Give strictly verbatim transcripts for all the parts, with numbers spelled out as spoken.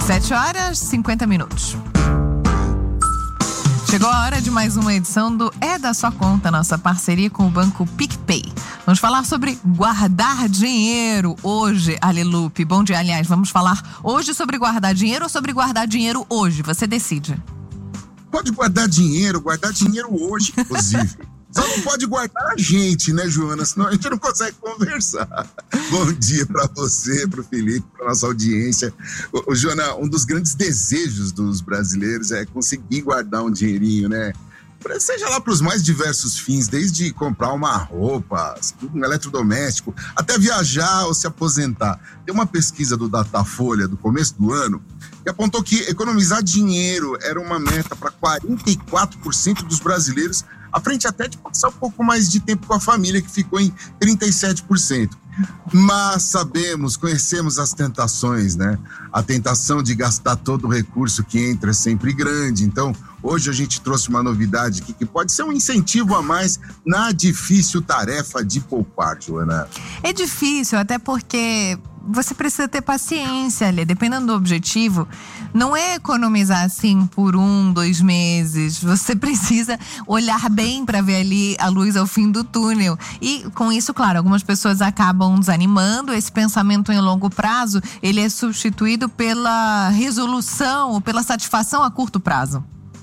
sete horas e cinquenta minutos. Chegou a hora de mais uma edição do É da Sua Conta, nossa parceria com o Banco PicPay. Vamos falar sobre guardar dinheiro hoje, Alilupe. Bom dia, aliás, vamos falar hoje sobre guardar dinheiro ou sobre guardar dinheiro hoje? Você decide. Pode guardar dinheiro, guardar dinheiro hoje, inclusive. Só não pode guardar a gente, né, Joana? Senão a gente não consegue conversar. Bom dia para você, para o Felipe, para nossa audiência. Ô, ô, Joana, um dos grandes desejos dos brasileiros é conseguir guardar um dinheirinho, né? Seja lá para os mais diversos fins, desde comprar uma roupa, um eletrodoméstico, até viajar ou se aposentar. Tem uma pesquisa do Datafolha do começo do ano que apontou que economizar dinheiro era uma meta para quarenta e quatro por cento dos brasileiros, à frente até de passar um pouco mais de tempo com a família, que ficou em trinta e sete por cento. Mas sabemos, conhecemos as tentações, né? A tentação de gastar todo o recurso que entra é sempre grande. Então, hoje a gente trouxe uma novidade aqui que pode ser um incentivo a mais na difícil tarefa de poupar, Joana. É difícil, até porque você precisa ter paciência, ali, dependendo do objetivo. Não é economizar assim por um, dois meses. Você precisa olhar bem para ver ali a luz ao fim do túnel. E com isso, claro, algumas pessoas acabam desanimando. Esse pensamento em longo prazo, ele é substituído pela resolução ou pela satisfação a curto prazo.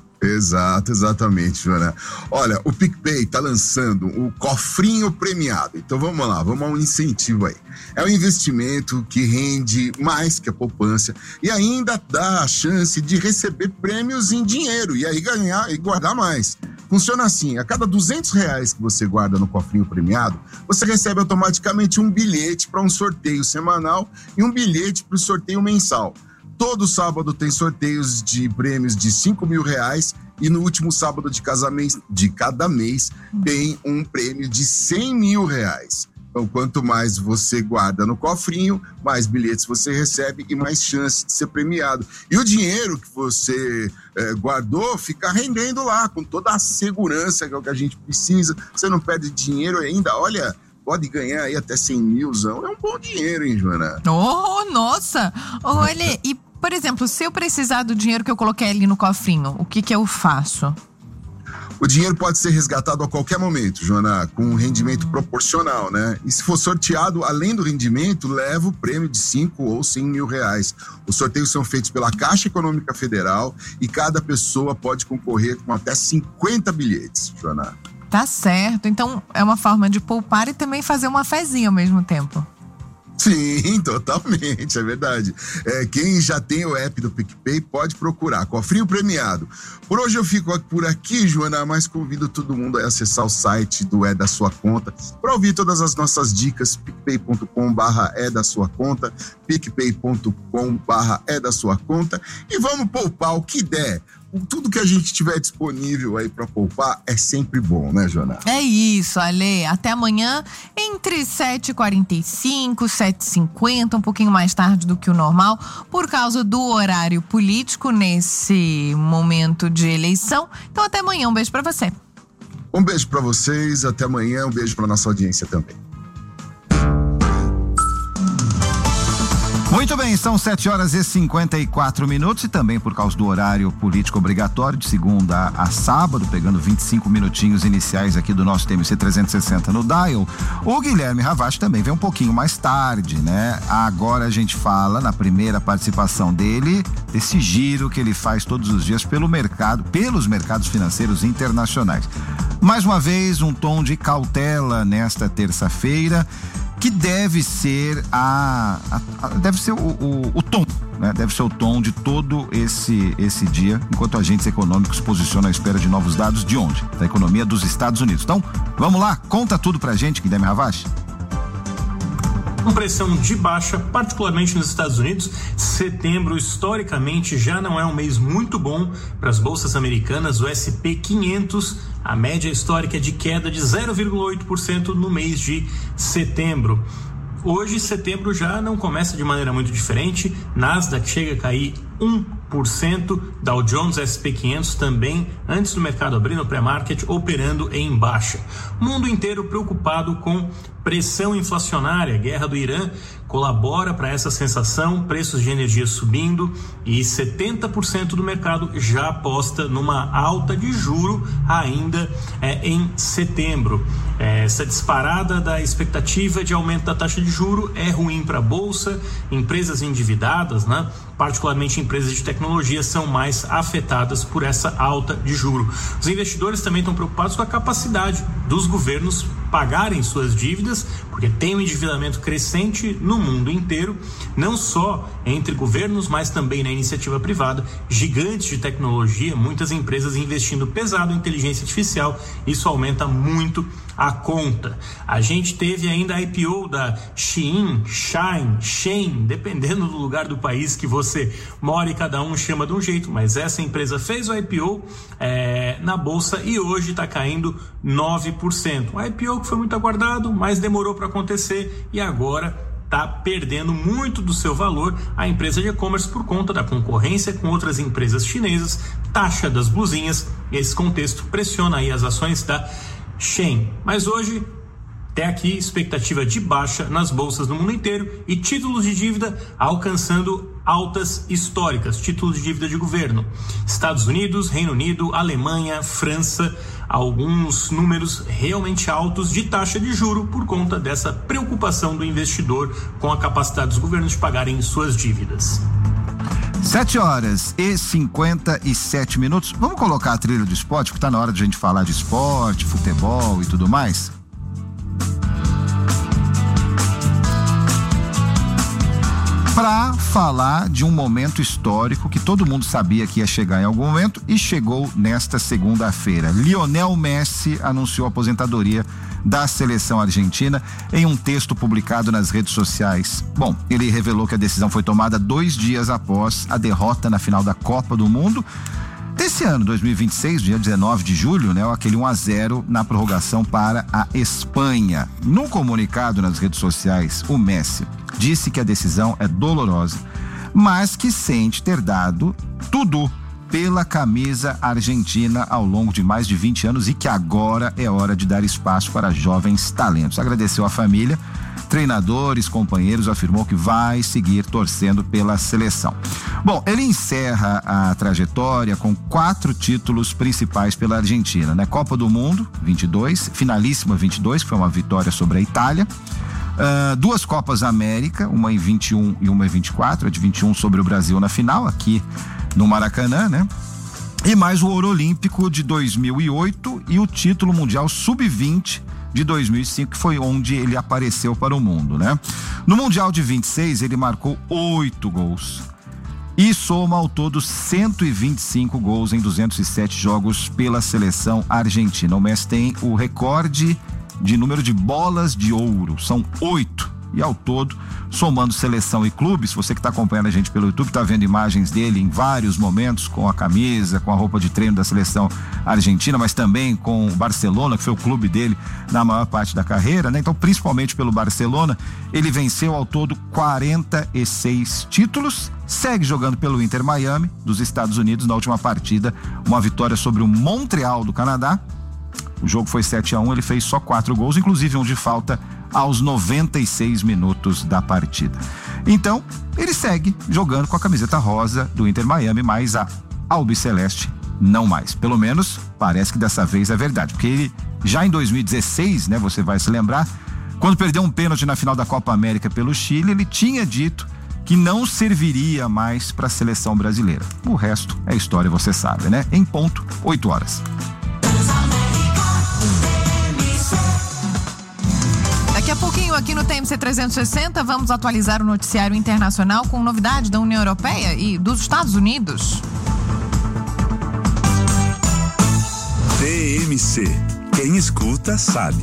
Exato, exatamente, Joana. Olha, o PicPay está lançando o cofrinho premiado. Então vamos lá, vamos a um incentivo aí. É um investimento que rende mais que a poupança e ainda dá a chance de receber prêmios em dinheiro e aí ganhar e guardar mais. Funciona assim, a cada duzentos reais que você guarda no cofrinho premiado, você recebe automaticamente um bilhete para um sorteio semanal e um bilhete para o sorteio mensal. Todo sábado tem sorteios de prêmios de cinco mil reais e no último sábado de, casamento, de cada mês tem um prêmio de cem mil reais. Então, quanto mais você guarda no cofrinho, mais bilhetes você recebe e mais chance de ser premiado. E o dinheiro que você é, guardou fica rendendo lá, com toda a segurança que é o que a gente precisa. Você não perde dinheiro ainda, olha... Pode ganhar aí até cem milzão. É um bom dinheiro, hein, Joana? Oh, nossa! Olha, e, por exemplo, se eu precisar do dinheiro que eu coloquei ali no cofrinho, o que que eu faço? O dinheiro pode ser resgatado a qualquer momento, Joana, com um rendimento proporcional, né? E se for sorteado, além do rendimento, leva o prêmio de cinco ou cem mil reais. Os sorteios são feitos pela Caixa Econômica Federal e cada pessoa pode concorrer com até cinquenta bilhetes, Joana. Tá certo, então é uma forma de poupar e também fazer uma fezinha ao mesmo tempo. Sim, totalmente, é verdade. É, quem já tem o app do PicPay pode procurar, cofrinho premiado. Por hoje eu fico por aqui, Joana, mas convido todo mundo a acessar o site do É da Sua Conta para ouvir todas as nossas dicas, picpay ponto com barra é da sua conta, picpay ponto com barra é da sua conta e vamos poupar o que der. Tudo que a gente tiver disponível aí para poupar é sempre bom, né, Joana? É isso, Ale. Até amanhã, entre sete e quarenta e cinco, sete e cinquenta, um pouquinho mais tarde do que o normal, por causa do horário político nesse momento de eleição. Então, até amanhã. Um beijo para você. Um beijo para vocês. Até amanhã. Um beijo para nossa audiência também. Muito bem, são sete horas e cinquenta e quatro minutos e também por causa do horário político obrigatório de segunda a sábado, pegando vinte e cinco minutinhos iniciais aqui do nosso T M C trezentos e sessenta no Dial, o Guilherme Ravache também vem um pouquinho mais tarde, né? Agora a gente fala na primeira participação dele, desse giro que ele faz todos os dias pelo mercado, pelos mercados financeiros internacionais. Mais uma vez, um tom de cautela nesta terça-feira, que deve ser a, a, a deve ser o, o, o tom, né? Deve ser o tom de todo esse, esse dia, enquanto agentes econômicos se posicionam à espera de novos dados de onde? Da economia dos Estados Unidos. Então, vamos lá, conta tudo pra gente, Guilherme Ravache. Com pressão de baixa, particularmente nos Estados Unidos, setembro historicamente já não é um mês muito bom para as bolsas americanas. O S e P quinhentos, a média histórica de queda de zero vírgula oito por cento no mês de setembro. Hoje, setembro já não começa de maneira muito diferente. Nasdaq chega a cair um por cento. Dow Jones S e P quinhentos também, antes do mercado abrir no pré-market, operando em baixa. O mundo inteiro preocupado com pressão inflacionária. A guerra do Irã colabora para essa sensação, preços de energia subindo e setenta por cento do mercado já aposta numa alta de juro ainda é, em setembro. É, essa disparada da expectativa de aumento da taxa de juro é ruim para a bolsa. Empresas endividadas, né, particularmente empresas de tecnologia, são mais afetadas por essa alta de juro. Os investidores também estão preocupados com a capacidade dos governos pagarem suas dívidas, porque tem um endividamento crescente no mundo inteiro, não só entre governos, mas também na iniciativa privada. Gigantes de tecnologia, muitas empresas investindo pesado em inteligência artificial, isso aumenta muito a conta. A gente teve ainda a I P O da Shein, Shine, Shein, dependendo do lugar do país que você mora e cada um chama de um jeito, mas essa empresa fez o I P O é, na bolsa e hoje está caindo nove por cento. O I P O que foi muito aguardado, mas demorou para acontecer e agora está perdendo muito do seu valor a empresa de e-commerce por conta da concorrência com outras empresas chinesas, taxa das blusinhas. Esse contexto pressiona aí as ações da Shein. Mas hoje, até aqui, expectativa de baixa nas bolsas do mundo inteiro e títulos de dívida alcançando altas históricas, títulos de dívida de governo. Estados Unidos, Reino Unido, Alemanha, França, alguns números realmente altos de taxa de juro por conta dessa preocupação do investidor com a capacidade dos governos de pagarem suas dívidas. sete horas e cinquenta e sete minutos. Vamos colocar a trilha do esporte, porque tá na hora de a gente falar de esporte, futebol e tudo mais. Para falar de um momento histórico que todo mundo sabia que ia chegar em algum momento e chegou nesta segunda-feira. Lionel Messi anunciou a aposentadoria da seleção argentina em um texto publicado nas redes sociais. Bom, ele revelou que a decisão foi tomada dois dias após a derrota na final da Copa do Mundo desse ano, dois mil e vinte e seis, dia dezenove de julho, né? Aquele um a zero na prorrogação para a Espanha. Num comunicado nas redes sociais, o Messi disse que a decisão é dolorosa, mas que sente ter dado tudo pela camisa argentina ao longo de mais de vinte anos e que agora é hora de dar espaço para jovens talentos. Agradeceu a família, treinadores, companheiros, afirmou que vai seguir torcendo pela seleção. Bom, ele encerra a trajetória com quatro títulos principais pela Argentina, né? Copa do Mundo, vinte e dois, finalíssima vinte e dois, que foi uma vitória sobre a Itália. Uh, duas Copas América, uma em vinte e um e uma em vinte e quatro, a de vinte e um sobre o Brasil na final, aqui no Maracanã, né? E mais o Ouro Olímpico de dois mil e oito e o título mundial sub vinte de dois mil e cinco, que foi onde ele apareceu para o mundo, né? No Mundial de vinte e seis, ele marcou oito gols e soma ao todo cento e vinte e cinco gols em duzentos e sete jogos pela seleção argentina. O Messi tem o recorde de número de bolas de ouro, são oito, e ao todo, somando seleção e clube, se você que está acompanhando a gente pelo YouTube, está vendo imagens dele em vários momentos, com a camisa, com a roupa de treino da seleção argentina, mas também com o Barcelona, que foi o clube dele na maior parte da carreira, né? Então, principalmente pelo Barcelona, ele venceu ao todo quarenta e seis títulos, segue jogando pelo Inter Miami, dos Estados Unidos, na última partida, uma vitória sobre o Montreal do Canadá. O jogo foi sete a um, ele fez só quatro gols, inclusive um de falta aos noventa e seis minutos da partida. Então, ele segue jogando com a camiseta rosa do Inter Miami, mas a albiceleste não mais. Pelo menos, parece que dessa vez é verdade, porque ele, já em dois mil e dezesseis, né, você vai se lembrar, quando perdeu um pênalti na final da Copa América pelo Chile, ele tinha dito que não serviria mais para a seleção brasileira. O resto é história, você sabe, né? Em ponto, oito horas. Daqui a pouquinho aqui no T M C trezentos e sessenta vamos atualizar o noticiário internacional com novidade da União Europeia e dos Estados Unidos. T M C, quem escuta sabe.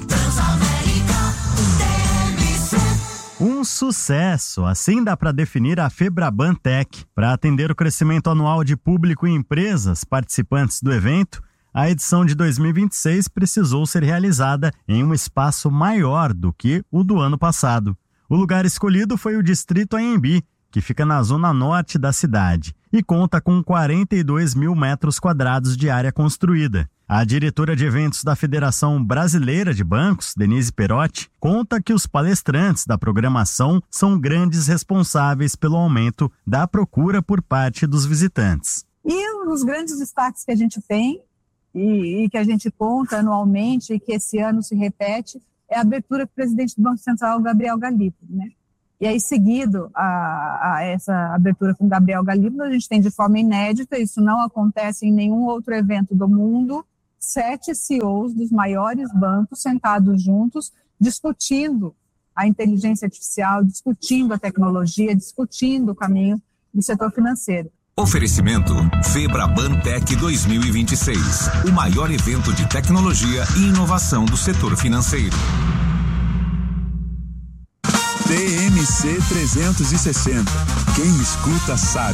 Um sucesso, assim dá para definir a Febraban Tech. Para atender o crescimento anual de público e empresas participantes do evento, a edição de dois mil e vinte e seis precisou ser realizada em um espaço maior do que o do ano passado. O lugar escolhido foi o Distrito Anhembi, que fica na zona norte da cidade. e conta com quarenta e dois mil metros quadrados de área construída. A diretora de eventos da Federação Brasileira de Bancos, Denise Perotti, conta que os palestrantes da programação são grandes responsáveis pelo aumento da procura por parte dos visitantes. E os grandes destaques que a gente tem e, e que a gente conta anualmente e que esse ano se repete é a abertura do presidente do Banco Central, Gabriel Galípolo, né? E aí, seguido a, a essa abertura com Gabriel Galípolo, a gente tem de forma inédita, isso não acontece em nenhum outro evento do mundo, sete C E Os dos maiores bancos sentados juntos, discutindo a inteligência artificial, discutindo a tecnologia, discutindo o caminho do setor financeiro. Oferecimento Febraban Tech dois mil e vinte e seis, o maior evento de tecnologia e inovação do setor financeiro. T M C trezentos e sessenta. Quem escuta sabe.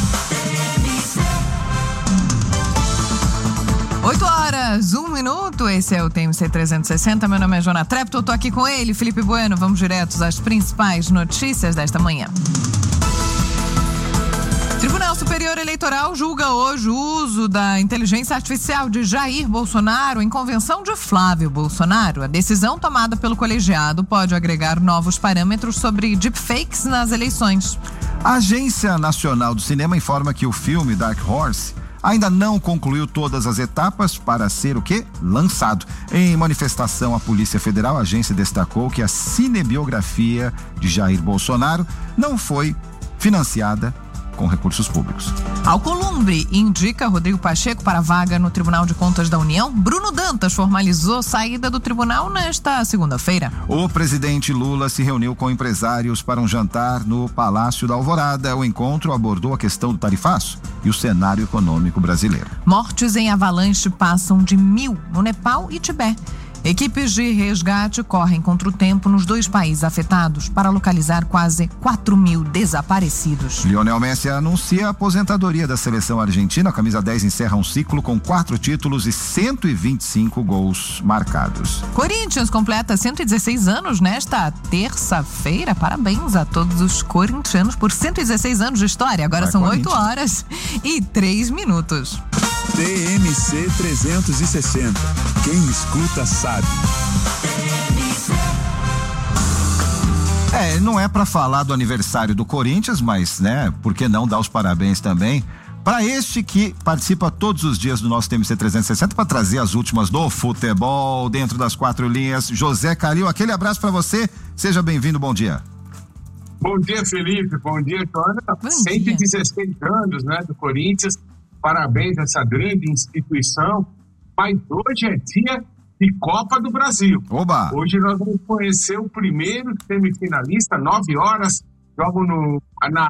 oito horas, um minuto, esse é o T M C trezentos e sessenta, meu nome é Joana Trepto, eu tô aqui com ele, Felipe Bueno, vamos diretos às principais notícias desta manhã. Tribunal Superior Eleitoral julga hoje o uso da inteligência artificial de Jair Bolsonaro em convenção de Flávio Bolsonaro. A decisão tomada pelo colegiado pode agregar novos parâmetros sobre deepfakes nas eleições. A Agência Nacional do Cinema informa que o filme Dark Horse ainda não concluiu todas as etapas para ser o quê? Lançado. Em manifestação à Polícia Federal, a agência destacou que a cinebiografia de Jair Bolsonaro não foi financiada com recursos públicos. Alcolumbre indica Rodrigo Pacheco para vaga no Tribunal de Contas da União. Bruno Dantas formalizou saída do tribunal nesta segunda-feira. O presidente Lula se reuniu com empresários para um jantar no Palácio da Alvorada. O encontro abordou a questão do tarifaço e o cenário econômico brasileiro. Mortes em avalanche passam de mil no Nepal e Tibete. Equipes de resgate correm contra o tempo nos dois países afetados para localizar quase quatro mil desaparecidos. Lionel Messi anuncia a aposentadoria da seleção argentina. A camisa dez encerra um ciclo com quatro títulos e cento e vinte e cinco gols marcados. Corinthians completa cento e dezesseis anos nesta terça-feira. Parabéns a todos os corintianos por cento e dezesseis anos de história. Agora Vai são oito horas e três minutos. T M C trezentos e sessenta. Quem escuta sabe. É, não é para falar do aniversário do Corinthians, mas, né, por que não dar os parabéns também para este que participa todos os dias do nosso T M C trezentos e sessenta para trazer as últimas do futebol dentro das quatro linhas. José Calil, aquele abraço para você. Seja bem-vindo, bom dia. Bom dia, Felipe. Bom dia, Joana. cento e dezesseis anos, né, do Corinthians. Parabéns a essa grande instituição, mas hoje é dia de Copa do Brasil. Oba! Hoje nós vamos conhecer o primeiro semifinalista, nove horas, jogo no na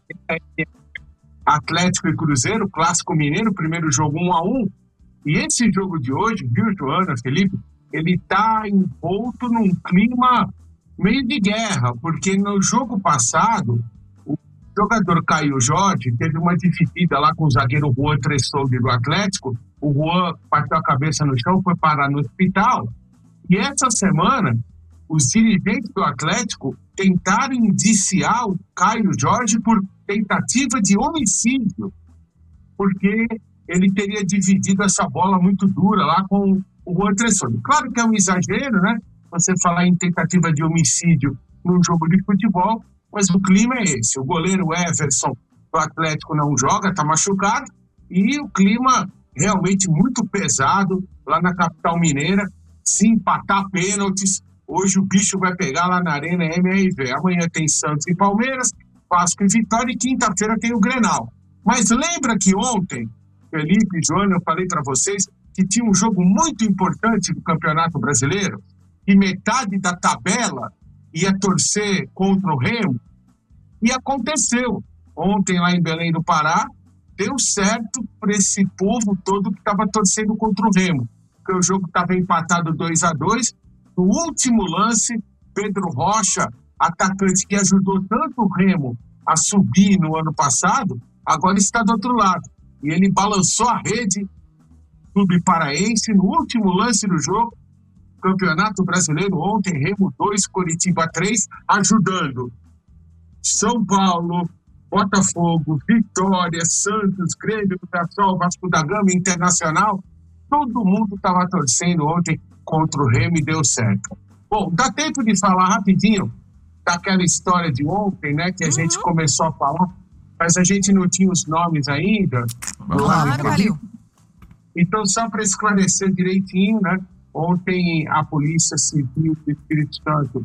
Atlético e Cruzeiro, Clássico Mineiro, primeiro jogo um a um. E esse jogo de hoje, viu, Joana, Felipe, ele está envolto num clima meio de guerra, porque no jogo passado o jogador Caio Jorge teve uma dividida lá com o zagueiro Juan Tressoldi do Atlético. O Juan bateu a cabeça no chão, foi parar no hospital. E essa semana, os dirigentes do Atlético tentaram indiciar o Caio Jorge por tentativa de homicídio, porque ele teria dividido essa bola muito dura lá com o Juan Tressoldi. Claro que é um exagero, né? Você falar em tentativa de homicídio num jogo de futebol, mas o clima é esse. O goleiro Everson do Atlético não joga, está machucado, e o clima realmente muito pesado lá na capital mineira. Se empatar pênaltis, hoje o bicho vai pegar lá na Arena M R V. Amanhã tem Santos e Palmeiras, Vasco e Vitória, e quinta-feira tem o Grenal. Mas lembra que ontem, Felipe e Joana, eu falei para vocês que tinha um jogo muito importante do Campeonato Brasileiro e metade da tabela ia torcer contra o Remo, e aconteceu. Ontem lá em Belém do Pará, deu certo para esse povo todo que estava torcendo contra o Remo, porque o jogo estava empatado dois a dois. No último lance, Pedro Rocha, atacante que ajudou tanto o Remo a subir no ano passado, agora está do outro lado. E ele balançou a rede, Clube Paraense, no último lance do jogo. Campeonato Brasileiro ontem, Remo dois, Coritiba três, ajudando São Paulo, Botafogo, Vitória, Santos, Grêmio, Mirassol, Vasco da Gama, Internacional, todo mundo estava torcendo ontem contra o Remo e deu certo. Bom, dá tempo de falar rapidinho daquela história de ontem, né, que a uhum. gente começou a falar, mas a gente não tinha os nomes ainda. Claro, valeu. Então, só para esclarecer direitinho, né, ontem a Polícia Civil do Espírito Santo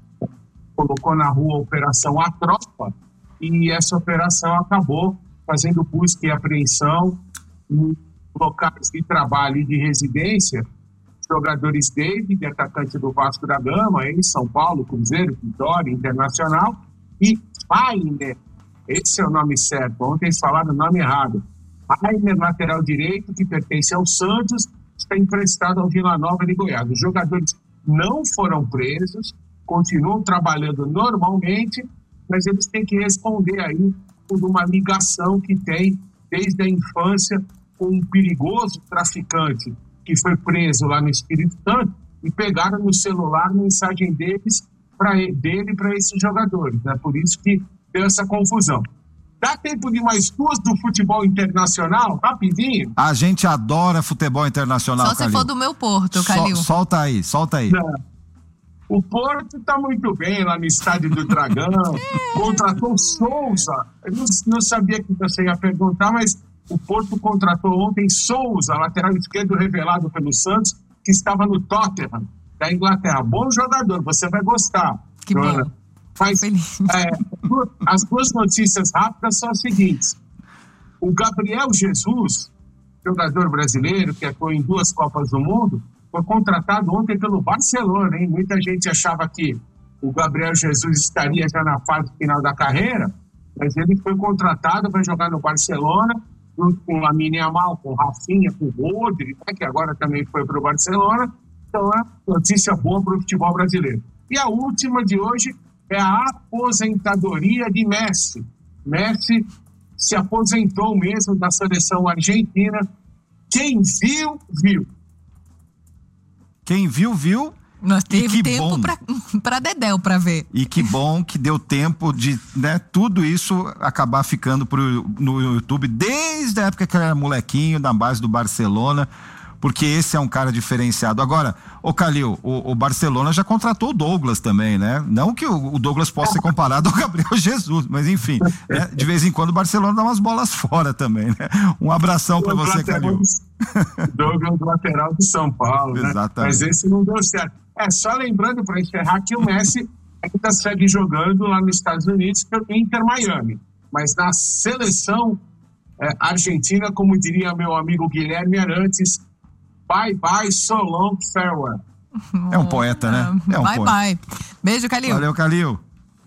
colocou na rua a Operação A Tropa, e essa operação acabou fazendo busca e apreensão em locais de trabalho e de residência, jogadores David, atacante do Vasco da Gama, em São Paulo, Cruzeiro, Vitória, Internacional, e Fagner, esse é o nome certo, ontem eles falaram o nome errado, Fagner, lateral direito, que pertence ao Santos, está emprestado ao Vila Nova de Goiás. Os jogadores não foram presos, continuam trabalhando normalmente, mas eles têm que responder aí por uma ligação que tem desde a infância com um perigoso traficante que foi preso lá no Espírito Santo e pegaram no celular a mensagem deles pra, dele para esses jogadores, né? Por isso que deu essa confusão. Dá tempo de mais duas do futebol internacional? Rapidinho. A gente adora futebol internacional, Só se Calil. for do meu Porto, Calil. Sol, solta aí, solta aí. Não. O Porto está muito bem lá no Estádio do Dragão, contratou Souza. Eu não, não sabia que você ia perguntar, mas o Porto contratou ontem Souza, lateral esquerdo revelado pelo Santos, que estava no Tottenham, da Inglaterra. Bom jogador, você vai gostar. Que Joana. bom. Mas é, as duas notícias rápidas são as seguintes. O Gabriel Jesus, jogador brasileiro que atuou em duas Copas do Mundo, foi contratado ontem pelo Barcelona, hein? Muita gente achava que o Gabriel Jesus estaria já na fase final da carreira, mas ele foi contratado para jogar no Barcelona, junto com o Lamine Yamal, com o Rafinha, com o Rodri, né, que agora também foi para o Barcelona. Então é notícia boa para o futebol brasileiro. E a última de hoje é a aposentadoria de Messi. Messi se aposentou mesmo da seleção argentina. Quem viu, viu. Quem viu, viu. Nós teve tempo para Dedéu para ver. E que bom que deu tempo de, né, tudo isso acabar ficando pro, no YouTube desde a época que era molequinho, na base do Barcelona, porque esse é um cara diferenciado. Agora, ô Calil, o, o Barcelona já contratou o Douglas também, né? Não que o, o Douglas possa ser comparado ao Gabriel Jesus, mas enfim, né? De vez em quando o Barcelona dá umas bolas fora também, né? Um abração para você, Calil. Douglas, lateral do São Paulo, né? Exatamente. Mas esse não deu certo. É, só lembrando para encerrar que o Messi ainda segue jogando lá nos Estados Unidos pelo Inter Miami. Mas na seleção é, argentina, como diria meu amigo Guilherme Arantes, bye bye, so long, farewell. É um poeta, né? É um bye poeta. Bye. Beijo, Calil. Valeu, Calil.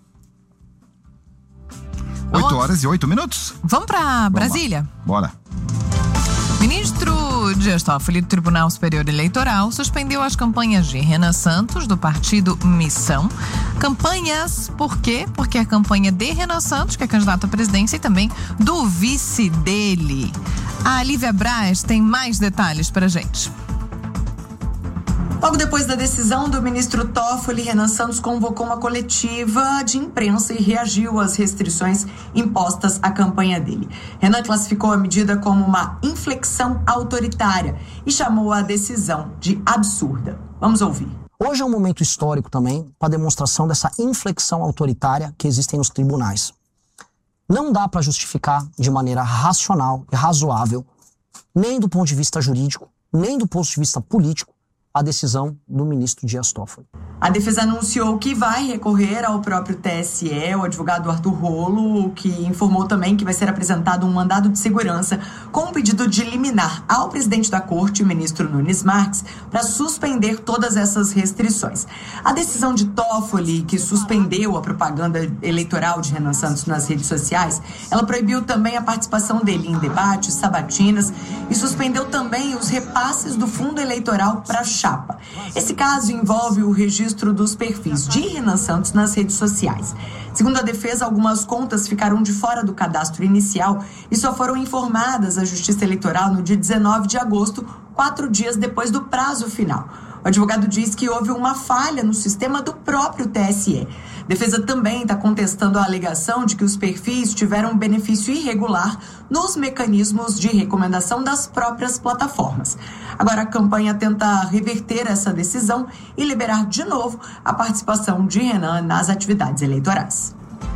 Oito horas e oito minutos. Vamos para Brasília? Lá. Bora. Ministro Dias Toffoli do Tribunal Superior Eleitoral suspendeu as campanhas de Renan Santos, do partido Missão. Campanhas, por quê? Porque a campanha de Renan Santos, que é candidato à presidência, e também do vice dele. A Lívia Braz tem mais detalhes pra gente. Logo depois da decisão do ministro Toffoli, Renan Santos convocou uma coletiva de imprensa e reagiu às restrições impostas à campanha dele. Renan classificou a medida como uma inflexão autoritária e chamou a decisão de absurda. Vamos ouvir. Hoje é um momento histórico também para a demonstração dessa inflexão autoritária que existe nos tribunais. Não dá para justificar de maneira racional e razoável, nem do ponto de vista jurídico, nem do ponto de vista político, a decisão do ministro Dias Toffoli. A defesa anunciou que vai recorrer ao próprio T S E, o advogado Arthur Rolo, que informou também que vai ser apresentado um mandado de segurança com um pedido de liminar ao presidente da corte, o ministro Nunes Marques, para suspender todas essas restrições. A decisão de Toffoli, que suspendeu a propaganda eleitoral de Renan Santos nas redes sociais, ela proibiu também a participação dele em debates, sabatinas e suspendeu também os repasses do fundo eleitoral para a chapa. Esse caso envolve o registro dos perfis de Renan Santos nas redes sociais. Segundo a defesa, algumas contas ficaram de fora do cadastro inicial e só foram informadas à Justiça Eleitoral no dia dezenove de agosto, quatro dias depois do prazo final. O advogado diz que houve uma falha no sistema do próprio T S E. defesa também está contestando a alegação de que os perfis tiveram benefício irregular nos mecanismos de recomendação das próprias plataformas. Agora, a campanha tenta reverter essa decisão e liberar de novo a participação de Renan nas atividades eleitorais.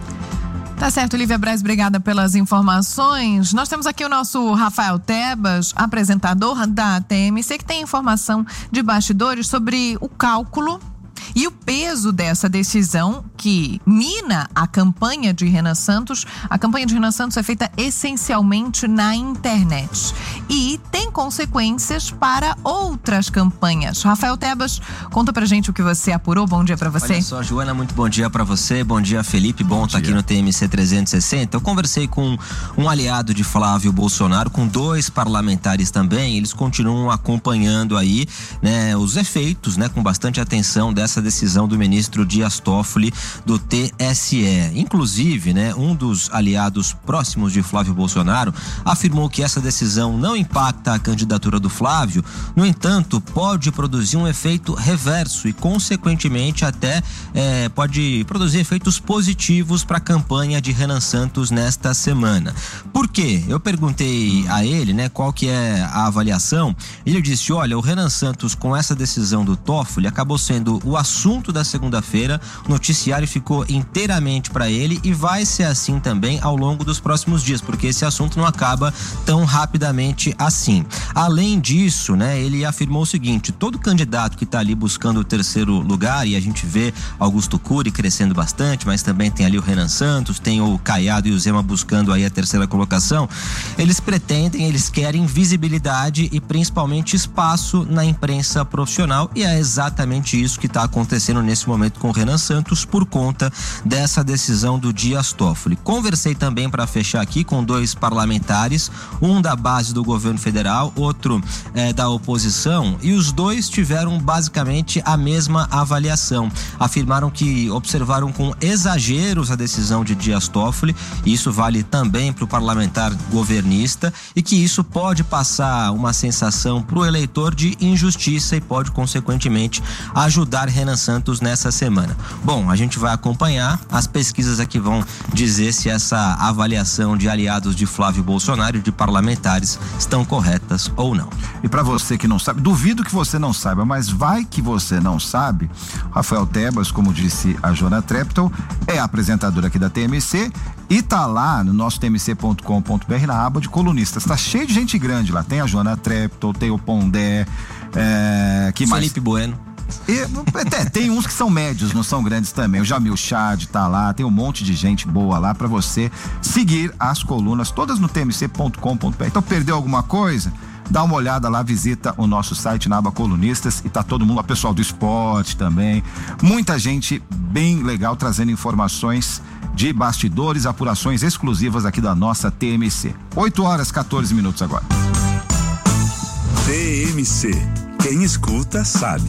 Tá certo, Lívia Braz, obrigada pelas informações. Nós temos aqui o nosso Rafael Tebas, apresentador da T M C, que tem informação de bastidores sobre o cálculo e o peso dessa decisão que mina a campanha de Renan Santos. A campanha de Renan Santos é feita essencialmente na internet e tem consequências para outras campanhas. Rafael Tebas, conta pra gente o que você apurou. Bom dia pra você. Olha só, Joana, muito bom dia pra você. Bom dia, Felipe. Bom estar tá aqui no T M C trezentos e sessenta. Eu conversei com um aliado de Flávio Bolsonaro, com dois parlamentares também. Eles continuam acompanhando aí, né, os efeitos, né, com bastante atenção dessa decisão do ministro Dias Toffoli do T S E. Inclusive, né, um dos aliados próximos de Flávio Bolsonaro afirmou que essa decisão não impacta a candidatura do Flávio, no entanto, pode produzir um efeito reverso e, consequentemente, até é, pode produzir efeitos positivos para a campanha de Renan Santos nesta semana. Por quê? Eu perguntei a ele, né, qual que é a avaliação. Ele disse, olha, o Renan Santos, com essa decisão do Toffoli, acabou sendo o assunto da segunda-feira, o noticiário ficou inteiramente para ele e vai ser assim também ao longo dos próximos dias, porque esse assunto não acaba tão rapidamente assim. Além disso, né, ele afirmou o seguinte: todo candidato que está ali buscando o terceiro lugar, e a gente vê Augusto Cury crescendo bastante, mas também tem ali o Renan Santos, tem o Caiado e o Zema buscando aí a terceira colocação, eles pretendem, eles querem visibilidade e principalmente espaço na imprensa profissional, e é exatamente isso que está acontecendo nesse momento com o Renan Santos por conta dessa decisão do Dias Toffoli. Conversei também, para fechar aqui, com dois parlamentares, um da base do governo federal, outro é, da oposição, e os dois tiveram basicamente a mesma avaliação. Afirmaram que observaram com exageros a decisão de Dias Toffoli, e isso vale também para o parlamentar governista, e que isso pode passar uma sensação para o eleitor de injustiça e pode, consequentemente, ajudar Renan Santos nessa semana. Bom, a gente vai acompanhar, as pesquisas aqui vão dizer se essa avaliação de aliados de Flávio Bolsonaro e de parlamentares estão corretas ou não. E para você que não sabe, duvido que você não saiba, mas vai que você não sabe, Rafael Tebas, como disse a Joana Treptow, é apresentador aqui da T M C e tá lá no nosso t m c ponto com ponto b r na aba de colunistas. Tá cheio de gente grande lá, tem a Joana Treptow, tem o Pondé, é, que mais? Felipe Bueno. E, é, tem uns que são médios, não são grandes também. O Jamil Chad tá lá, tem um monte de gente boa lá para você seguir as colunas, todas no t m c ponto com ponto b r. Então, perdeu alguma coisa? Dá uma olhada lá, visita o nosso site na aba colunistas e tá todo mundo lá, pessoal do esporte também. Muita gente bem legal trazendo informações de bastidores, apurações exclusivas aqui da nossa T M C. oito horas, quatorze minutos agora. T M C. Quem escuta sabe.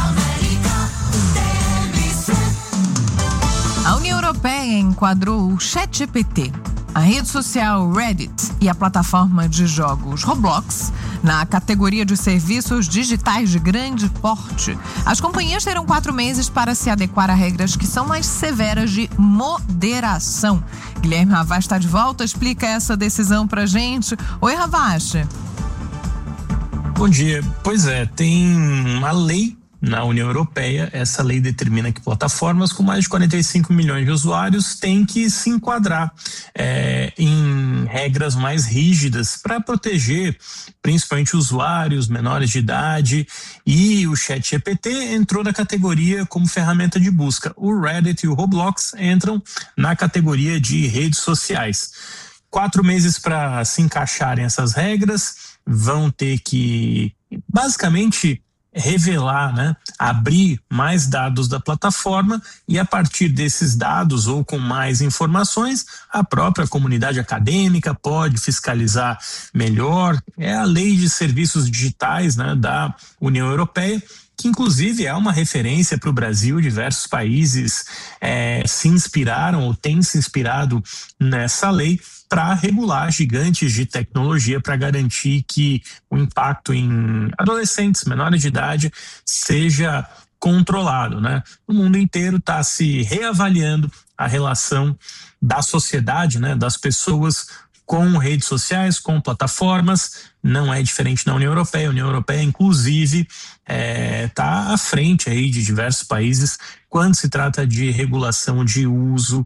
A União Europeia enquadrou o ChatGPT, a rede social Reddit e a plataforma de jogos Roblox na categoria de serviços digitais de grande porte. As companhias terão quatro meses para se adequar a regras que são mais severas de moderação. Guilherme Ravache está de volta, explica essa decisão pra gente. Oi, Ravache. Bom dia. Pois é, tem uma lei na União Europeia. Essa lei determina que plataformas com mais de quarenta e cinco milhões de usuários têm que se enquadrar é, em regras mais rígidas para proteger principalmente usuários menores de idade, e o ChatGPT entrou na categoria como ferramenta de busca. O Reddit e o Roblox entram na categoria de redes sociais. Quatro meses para se encaixarem essas regras, vão ter que basicamente revelar, né, abrir mais dados da plataforma, e a partir desses dados ou com mais informações, a própria comunidade acadêmica pode fiscalizar melhor. É a lei de serviços digitais, né, da União Europeia, que inclusive é uma referência para o Brasil. Diversos países é, se inspiraram ou têm se inspirado nessa lei para regular gigantes de tecnologia, para garantir que o impacto em adolescentes menores de idade seja controlado, né? O mundo inteiro está se reavaliando a relação da sociedade, né, das pessoas com redes sociais, com plataformas. Não é diferente na União Europeia. A União Europeia, inclusive, está é, à frente aí de diversos países quando se trata de regulação de uso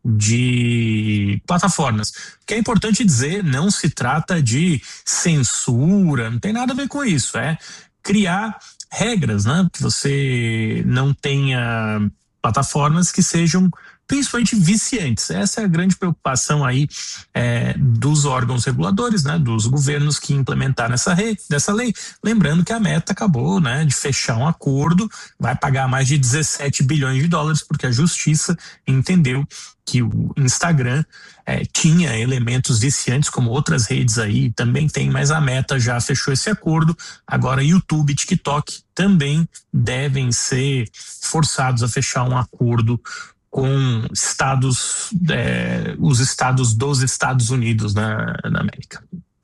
de plataformas. O que é importante dizer, não se trata de censura, não tem nada a ver com isso. É criar regras, né, que você não tenha plataformas que sejam principalmente viciantes. Essa é a grande preocupação aí é, dos órgãos reguladores, né, dos governos que implementaram essa, rei, dessa lei. Lembrando que a Meta acabou, né, de fechar um acordo, vai pagar mais de dezessete bilhões de dólares, porque a justiça entendeu que o Instagram é, tinha elementos viciantes, como outras redes aí também tem, mas a Meta já fechou esse acordo. Agora YouTube e TikTok também devem ser forçados a fechar um acordo com estados, é, os estados dos Estados Unidos na, na América.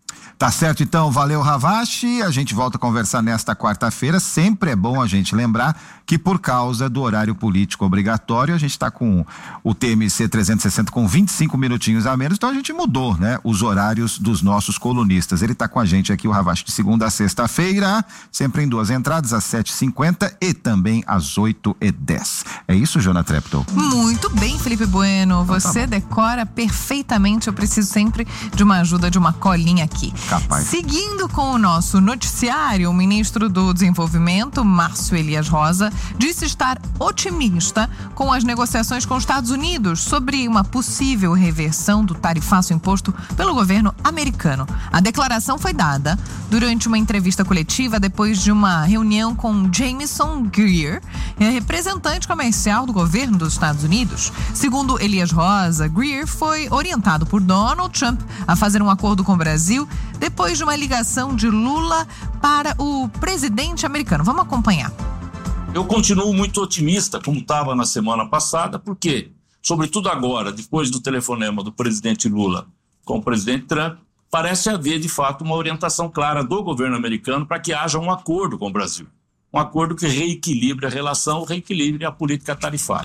Tá certo, então, valeu, Ravache. A gente volta a conversar nesta quarta-feira. Sempre é bom a gente lembrar que, por causa do horário político obrigatório, a gente está com o T M C trezentos e sessenta com vinte e cinco minutinhos a menos, então a gente mudou, né, os horários dos nossos colunistas. Ele está com a gente aqui, o Ravache, de segunda a sexta-feira, sempre em duas entradas, às sete e cinquenta e também às oito e dez. É isso, Jona Treptow? Muito bem, Felipe Bueno. Você então, tá decora perfeitamente. Eu preciso sempre de uma ajuda, de uma colinha aqui. Capaz. Seguindo com o nosso noticiário, o ministro do Desenvolvimento, Márcio Elias Rosa, disse estar otimista com as negociações com os Estados Unidos sobre uma possível reversão do tarifaço imposto pelo governo americano. A declaração foi dada durante uma entrevista coletiva depois de uma reunião com Jamieson Greer, representante comercial do governo dos Estados Unidos. Segundo Elias Rosa, Greer foi orientado por Donald Trump a fazer um acordo com o Brasil depois de uma ligação de Lula para o presidente americano. Vamos acompanhar. Eu continuo muito otimista, como estava na semana passada, porque, sobretudo agora, depois do telefonema do presidente Lula com o presidente Trump, parece haver, de fato, uma orientação clara do governo americano para que haja um acordo com o Brasil. Um acordo que reequilibre a relação, reequilibre a política tarifária.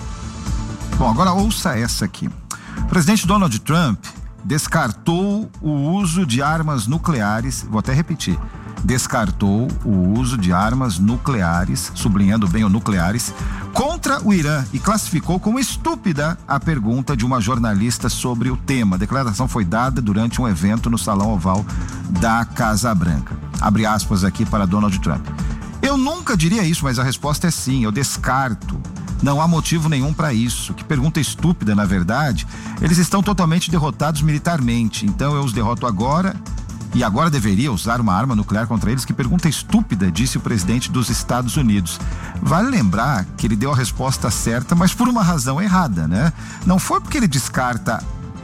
Bom, agora ouça essa aqui. O presidente Donald Trump descartou o uso de armas nucleares, vou até repetir, descartou o uso de armas nucleares, sublinhando bem o nucleares, contra o Irã e classificou como estúpida a pergunta de uma jornalista sobre o tema. A declaração foi dada durante um evento no Salão Oval da Casa Branca. Abre aspas aqui para Donald Trump. Eu nunca diria isso, mas a resposta é sim, eu descarto. Não há motivo nenhum para isso. Que pergunta estúpida, na verdade. Eles estão totalmente derrotados militarmente, então eu os derroto agora e agora deveria usar uma arma nuclear contra eles? Que pergunta estúpida, disse o presidente dos Estados Unidos. Vale lembrar que ele deu a resposta certa, mas por uma razão errada, né? Não foi porque ele descarta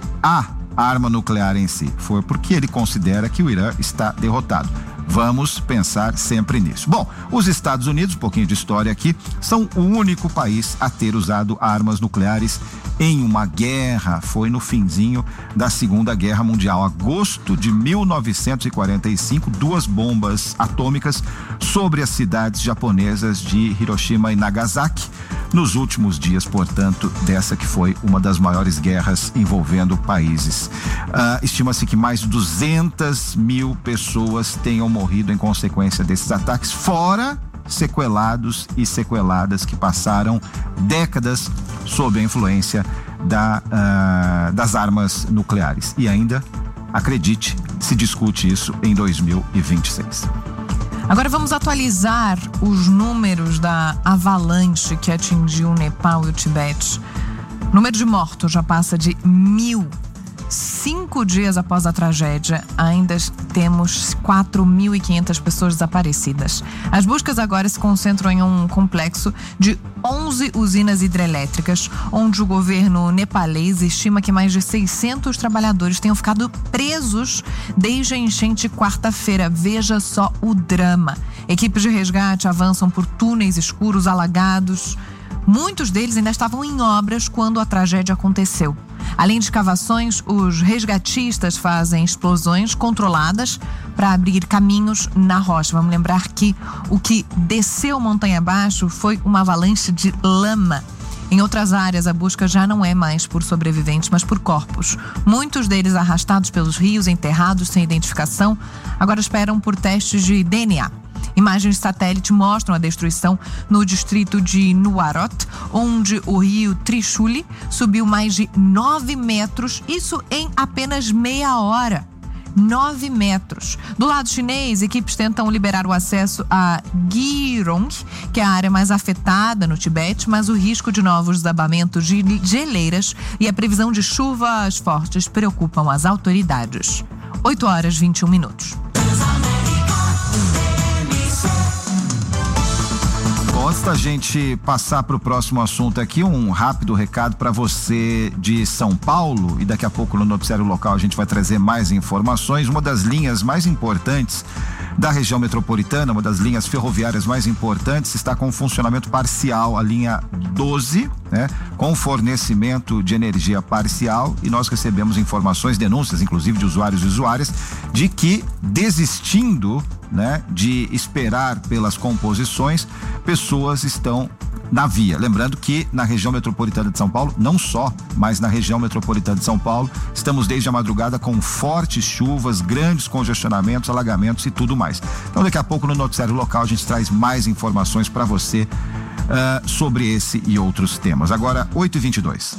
a arma nuclear em si, foi porque ele considera que o Irã está derrotado. Vamos pensar sempre nisso. Bom, os Estados Unidos, um pouquinho de história aqui, são o único país a ter usado armas nucleares em uma guerra. Foi no finzinho da Segunda Guerra Mundial. Agosto de mil novecentos e quarenta e cinco, duas bombas atômicas sobre as cidades japonesas de Hiroshima e Nagasaki. Nos últimos dias, portanto, dessa que foi uma das maiores guerras envolvendo países. Uh, estima-se que mais de duzentas mil pessoas tenham morrido em consequência desses ataques, fora sequelados e sequeladas que passaram décadas sob a influência da, uh, das armas nucleares. E ainda, acredite, se discute isso em dois mil e vinte e seis. Agora vamos atualizar os números da avalanche que atingiu o Nepal e o Tibete. O número de mortos já passa de mil. Cinco dias após a tragédia, ainda temos quatro mil e quinhentas pessoas desaparecidas. As buscas agora se concentram em um complexo de onze usinas hidrelétricas, onde o governo nepalês estima que mais de seiscentos trabalhadores tenham ficado presos desde a enchente quarta-feira. Veja só o drama. Equipes de resgate avançam por túneis escuros alagados. Muitos deles ainda estavam em obras quando a tragédia aconteceu. Além de escavações, os resgatistas fazem explosões controladas para abrir caminhos na rocha. Vamos lembrar que o que desceu montanha abaixo foi uma avalanche de lama. Em outras áreas, a busca já não é mais por sobreviventes, mas por corpos. Muitos deles arrastados pelos rios, enterrados sem identificação, agora esperam por testes de D N A. Imagens de satélite mostram a destruição no distrito de Nuarot, onde o rio Trishuli subiu mais de nove metros, isso em apenas meia hora. nove metros. Do lado chinês, equipes tentam liberar o acesso a Gyeong, que é a área mais afetada no Tibete, mas o risco de novos desabamentos de geleiras e a previsão de chuvas fortes preocupam as autoridades. oito horas e vinte e um minutos. Antes da gente passar para o próximo assunto aqui, um rápido recado para você de São Paulo, e daqui a pouco no Noticiário Local a gente vai trazer mais informações. Uma das linhas mais importantes da região metropolitana, uma das linhas ferroviárias mais importantes, está com funcionamento parcial, a linha doze, né, com fornecimento de energia parcial, e nós recebemos informações, denúncias inclusive de usuários e usuárias, de que desistindo, né, de esperar pelas composições, pessoas estão na via. Lembrando que na região metropolitana de São Paulo, não só, mas na região metropolitana de São Paulo, estamos desde a madrugada com fortes chuvas, grandes congestionamentos, alagamentos e tudo mais. Então daqui a pouco no Noticiário Local a gente traz mais informações para você uh, sobre esse e outros temas. Agora, oito e vinte e dois.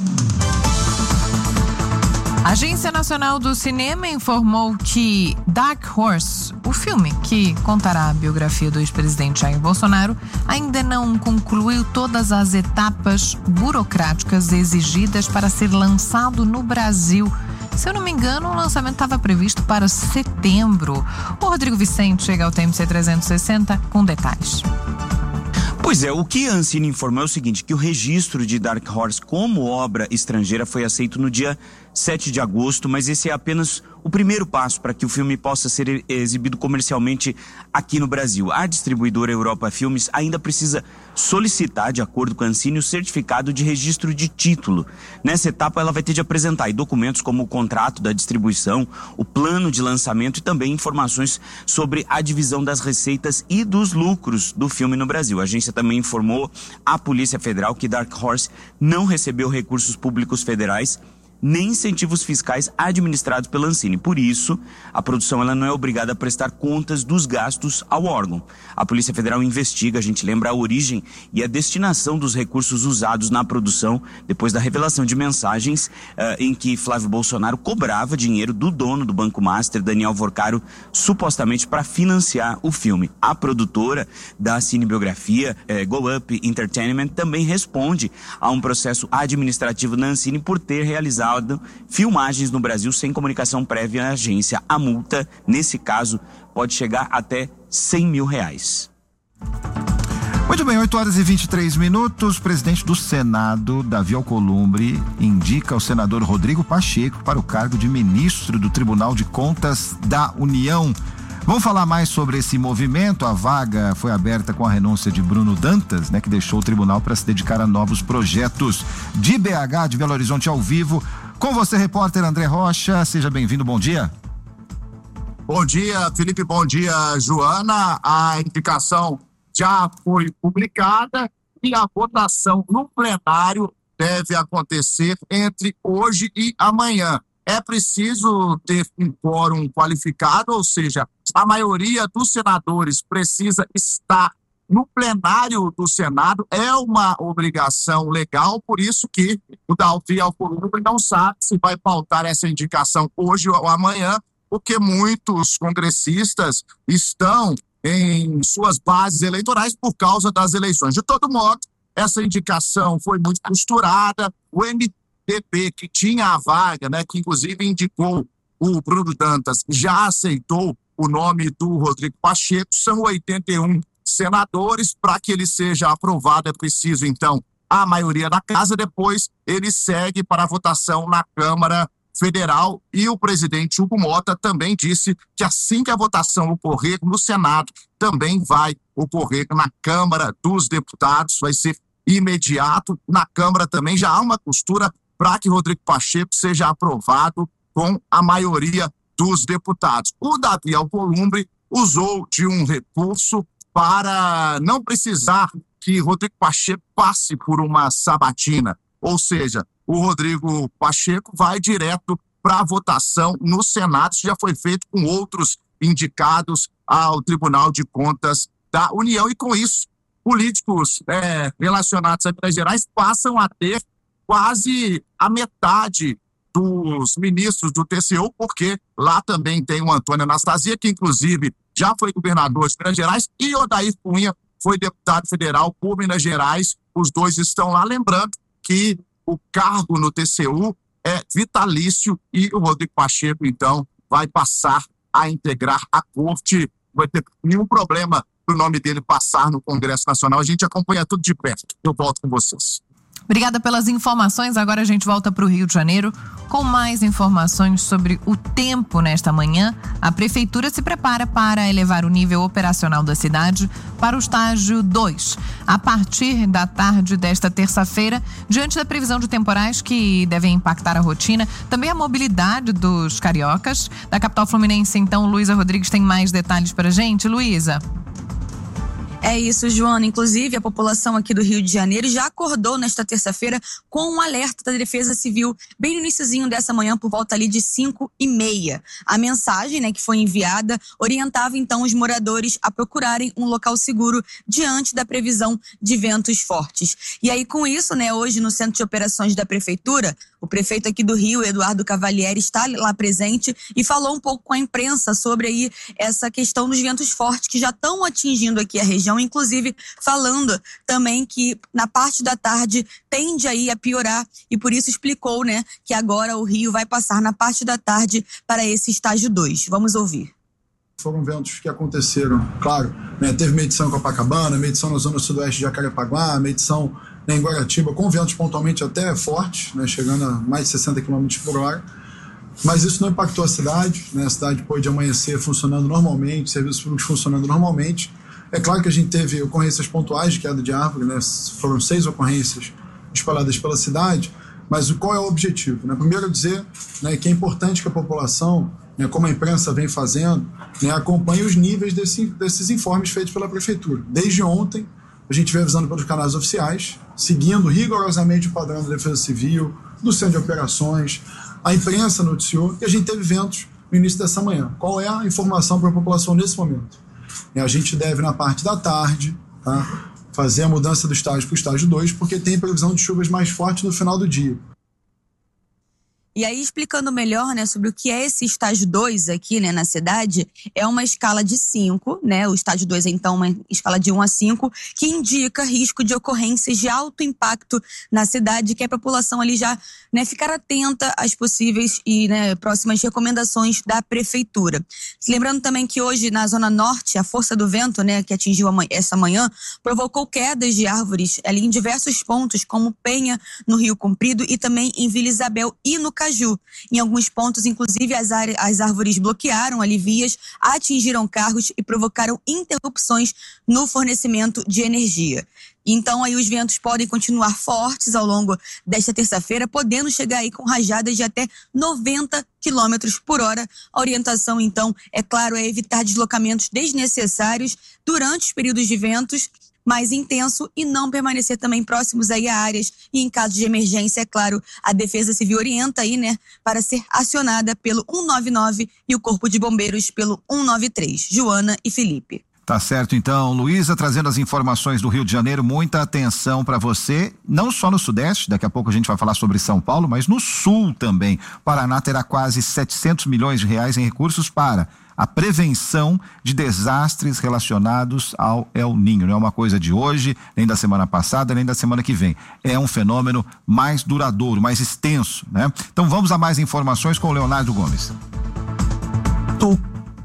A Agência Nacional do Cinema informou que Dark Horse, o filme que contará a biografia do ex-presidente Jair Bolsonaro, ainda não concluiu todas as etapas burocráticas exigidas para ser lançado no Brasil. Se eu não me engano, o lançamento estava previsto para setembro. O Rodrigo Vicente chega ao T M C trezentos e sessenta com detalhes. Pois é, o que a Ancine informou é o seguinte, que o registro de Dark Horse como obra estrangeira foi aceito no dia sete de agosto, mas esse é apenas o primeiro passo para que o filme possa ser exibido comercialmente aqui no Brasil. A distribuidora Europa Filmes ainda precisa solicitar, de acordo com a Ancine, o certificado de registro de título. Nessa etapa, ela vai ter de apresentar aí documentos como o contrato da distribuição, o plano de lançamento e também informações sobre a divisão das receitas e dos lucros do filme no Brasil. A agência também informou à Polícia Federal que Dark Horse não recebeu recursos públicos federais nem incentivos fiscais administrados pela Ancine. Por isso, a produção ela não é obrigada a prestar contas dos gastos ao órgão. A Polícia Federal investiga, a gente lembra, a origem e a destinação dos recursos usados na produção depois da revelação de mensagens uh, em que Flávio Bolsonaro cobrava dinheiro do dono do Banco Master, Daniel Vorcaro, supostamente para financiar o filme. A produtora da cinebiografia, eh, Go Up Entertainment, também responde a um processo administrativo na Ancine por ter realizado filmagens no Brasil sem comunicação prévia à agência. A multa, nesse caso, pode chegar até cem mil reais. Muito bem, oito horas e vinte e três minutos. O presidente do Senado, Davi Alcolumbre, indica o senador Rodrigo Pacheco para o cargo de ministro do Tribunal de Contas da União. Vamos falar mais sobre esse movimento. A vaga foi aberta com a renúncia de Bruno Dantas, né, que deixou o tribunal para se dedicar a novos projetos. De B H, de Belo Horizonte, ao vivo, com você, repórter André Rocha. Seja bem-vindo, bom dia. Bom dia, Felipe, bom dia, Joana. A indicação já foi publicada e a votação no plenário deve acontecer entre hoje e amanhã. É preciso ter um quórum qualificado, ou seja, a maioria dos senadores precisa estar no plenário do Senado. É uma obrigação legal, por isso que o Davi Alcolumbre não sabe se vai pautar essa indicação hoje ou amanhã, porque muitos congressistas estão em suas bases eleitorais por causa das eleições. De todo modo, essa indicação foi muito costurada. O M D B, que tinha a vaga, né, que inclusive indicou o Bruno Dantas, já aceitou o nome do Rodrigo Pacheco. São oitenta e um senadores. Para que ele seja aprovado é preciso, então, a maioria da casa. Depois ele segue para a votação na Câmara Federal, e o presidente Hugo Mota também disse que assim que a votação ocorrer no Senado, também vai ocorrer na Câmara dos Deputados. Vai ser imediato. Na Câmara também já há uma costura para que Rodrigo Pacheco seja aprovado com a maioria dos deputados. O Davi Alcolumbre usou de um recurso para não precisar que Rodrigo Pacheco passe por uma sabatina, ou seja, o Rodrigo Pacheco vai direto para a votação no Senado. Isso já foi feito com outros indicados ao Tribunal de Contas da União, e com isso, políticos é, relacionados a Minas Gerais passam a ter quase a metade dos ministros do T C U, porque lá também tem o Antônio Anastasia, que inclusive já foi governador de Minas Gerais, e Odair Cunha foi deputado federal por Minas Gerais. Os dois estão lá, lembrando que o cargo no T C U é vitalício e o Rodrigo Pacheco, então, vai passar a integrar a corte. Não vai ter nenhum problema o nome dele passar no Congresso Nacional. A gente acompanha tudo de perto. Eu volto com vocês. Obrigada pelas informações. Agora a gente volta para o Rio de Janeiro com mais informações sobre o tempo nesta manhã. A Prefeitura se prepara para elevar o nível operacional da cidade para o estágio dois. A partir da tarde desta terça-feira, diante da previsão de temporais que devem impactar a rotina, também a mobilidade dos cariocas. Da capital fluminense, então, Luísa Rodrigues tem mais detalhes para a gente. Luísa. É isso, Joana. Inclusive, a população aqui do Rio de Janeiro já acordou nesta terça-feira com um alerta da Defesa Civil, bem no iniciozinho dessa manhã, por volta ali de cinco e meia. A mensagem, né, que foi enviada orientava, então, os moradores a procurarem um local seguro diante da previsão de ventos fortes. E aí, com isso, né, hoje no Centro de Operações da Prefeitura, o prefeito aqui do Rio, Eduardo Cavalieri, está lá presente e falou um pouco com a imprensa sobre aí essa questão dos ventos fortes que já estão atingindo aqui a região, inclusive falando também que na parte da tarde tende aí a piorar, e por isso explicou, né, que agora o Rio vai passar na parte da tarde para esse estágio dois. Vamos ouvir. Foram ventos que aconteceram, claro, né, teve medição em Copacabana, medição na zona sudoeste de Jacarepaguá, medição em Guaratiba, com ventos pontualmente até fortes, né, chegando a mais de sessenta quilômetros por hora, mas isso não impactou a cidade, né, a cidade pôde amanhecer funcionando normalmente, serviços públicos funcionando normalmente. É claro que a gente teve ocorrências pontuais de queda de árvore, né, foram seis ocorrências espalhadas pela cidade, mas qual é o objetivo? Né? Primeiro dizer, né, que é importante que a população, né, como a imprensa vem fazendo, né, acompanhe os níveis desse, desses informes feitos pela Prefeitura. Desde ontem, a gente vem avisando pelos canais oficiais, seguindo rigorosamente o padrão da Defesa Civil, do Centro de Operações. A imprensa noticiou que a gente teve ventos no início dessa manhã. Qual é a informação para a população nesse momento? A gente deve, na parte da tarde, tá, fazer a mudança do estágio para o estágio dois, porque tem previsão de chuvas mais fortes no final do dia. E aí, explicando melhor, né, sobre o que é esse estágio dois aqui, né, na cidade, é uma escala de cinco, né, o estágio dois é então uma escala de um a cinco, que indica risco de ocorrências de alto impacto na cidade, que é a população ali já, né, ficar atenta às possíveis e, né, próximas recomendações da Prefeitura. Lembrando também que hoje, na Zona Norte, a força do vento, né, que atingiu essa manhã, provocou quedas de árvores ali em diversos pontos, como Penha, no Rio Comprido, e também em Vila Isabel e no Caju. Em alguns pontos, inclusive, as, as árvores bloquearam ali vias, atingiram carros e provocaram interrupções no fornecimento de energia. Então, aí os ventos podem continuar fortes ao longo desta terça-feira, podendo chegar aí com rajadas de até noventa quilômetros por hora. A orientação, então, é claro, é evitar deslocamentos desnecessários durante os períodos de ventos mais intenso e não permanecer também próximos aí a áreas, e em caso de emergência, é claro, a Defesa Civil orienta aí, né, para ser acionada pelo um nove nove e o Corpo de Bombeiros pelo um nove três. Joana e Felipe. Tá certo, então, Luísa, trazendo as informações do Rio de Janeiro, muita atenção para você, não só no Sudeste, daqui a pouco a gente vai falar sobre São Paulo, mas no Sul também. Paraná terá quase setecentos milhões de reais em recursos para a prevenção de desastres relacionados ao El Niño. Não é uma coisa de hoje, nem da semana passada, nem da semana que vem. É um fenômeno mais duradouro, mais extenso, né? Então vamos a mais informações com o Leonardo Gomes.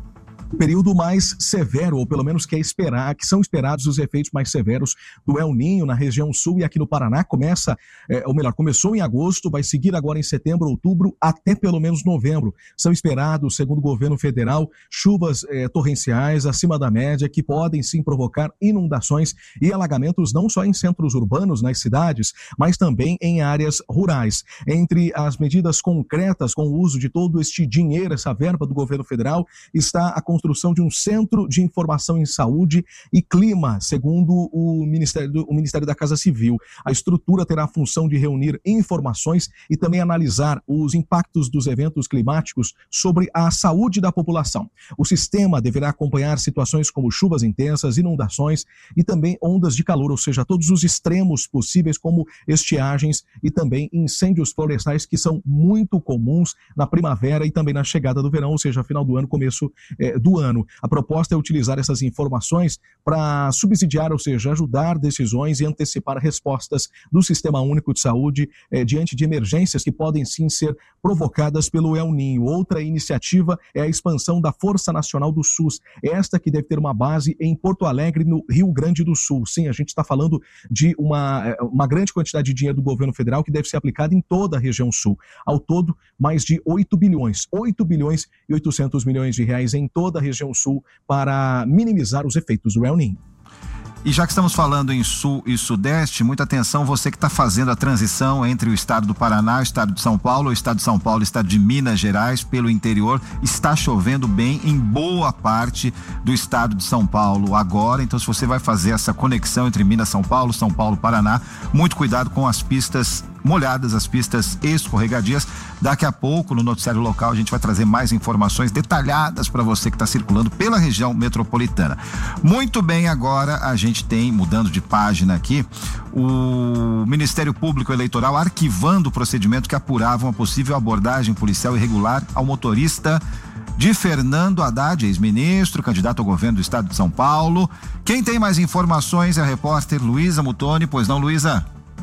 período mais severo, ou pelo menos que é esperar, que são esperados os efeitos mais severos do El Niño na região sul e aqui no Paraná. Começa, é, ou melhor, começou em agosto, vai seguir agora em setembro, outubro, até pelo menos novembro. São esperados, segundo o governo federal, chuvas é, torrenciais acima da média que podem sim provocar inundações e alagamentos não só em centros urbanos, nas cidades, mas também em áreas rurais. Entre as medidas concretas com o uso de todo este dinheiro, essa verba do governo federal, está a construção de um centro de informação em saúde e clima, segundo o Ministério, do, o Ministério da Casa Civil. A estrutura terá a função de reunir informações e também analisar os impactos dos eventos climáticos sobre a saúde da população. O sistema deverá acompanhar situações como chuvas intensas, inundações e também ondas de calor, ou seja, todos os extremos possíveis como estiagens e também incêndios florestais que são muito comuns na primavera e também na chegada do verão, ou seja, final do ano, começo eh, do ano. A proposta é utilizar essas informações para subsidiar, ou seja, ajudar decisões e antecipar respostas do Sistema Único de Saúde eh, diante de emergências que podem sim ser provocadas pelo El Niño. Outra iniciativa é a expansão da Força Nacional do SUS, esta que deve ter uma base em Porto Alegre, no Rio Grande do Sul. Sim, a gente está falando de uma, uma grande quantidade de dinheiro do governo federal que deve ser aplicada em toda a região sul. Ao todo, mais de oito bilhões, oito bilhões e oitocentos milhões de reais em toda a região sul para minimizar os efeitos do El Niño. E já que estamos falando em sul e sudeste, muita atenção, você que está fazendo a transição entre o estado do Paraná, o estado de São Paulo, o estado de São Paulo, o estado de Minas Gerais, pelo interior, está chovendo bem em boa parte do estado de São Paulo agora. Então, se você vai fazer essa conexão entre Minas, São Paulo, São Paulo, Paraná, muito cuidado com as pistas molhadas, as pistas escorregadias. Daqui a pouco, no noticiário local, a gente vai trazer mais informações detalhadas para você que está circulando pela região metropolitana. Muito bem, agora a gente tem, mudando de página aqui, o Ministério Público Eleitoral arquivando o procedimento que apurava uma possível abordagem policial irregular ao motorista de Fernando Haddad, ex-ministro, candidato ao governo do estado de São Paulo. Quem tem mais informações é a repórter Luísa Mutoni. Pois não, Luísa?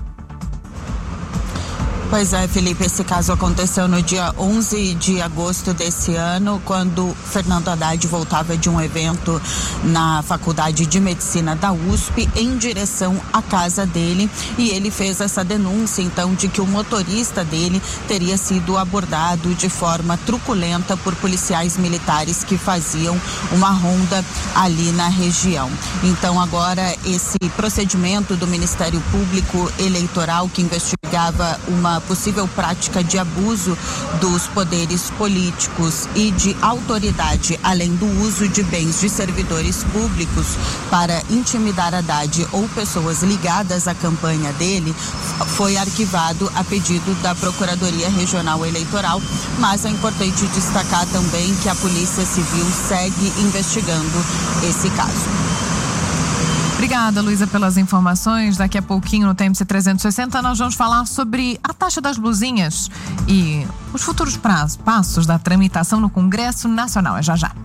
Pois é, Felipe, esse caso aconteceu no dia onze de agosto desse ano, quando Fernando Haddad voltava de um evento na Faculdade de Medicina da U S P em direção à casa dele, e ele fez essa denúncia então de que o motorista dele teria sido abordado de forma truculenta por policiais militares que faziam uma ronda ali na região. Então agora esse procedimento do Ministério Público Eleitoral que investigava uma possível prática de abuso dos poderes políticos e de autoridade, além do uso de bens de servidores públicos para intimidar Haddad ou pessoas ligadas à campanha dele, foi arquivado a pedido da Procuradoria Regional Eleitoral, mas é importante destacar também que a Polícia Civil segue investigando esse caso. Obrigada, Luísa, pelas informações. Daqui a pouquinho no T M C trezentos e sessenta nós vamos falar sobre a taxa das blusinhas e os futuros prazos, passos da tramitação no Congresso Nacional. É já já.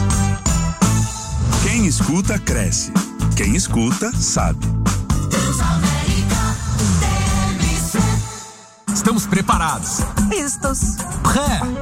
Quem escuta, cresce. Quem escuta, sabe. Estamos preparados. Vistos. Pré.